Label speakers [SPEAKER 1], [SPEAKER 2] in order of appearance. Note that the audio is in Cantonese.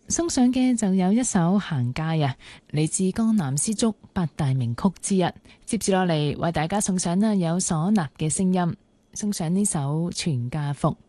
[SPEAKER 1] 送上嘅就有一首行街啊，嚟自江南絲竹八大名曲之一。接住落嚟為大家送上有嗩吶嘅聲音，送上呢首全家福。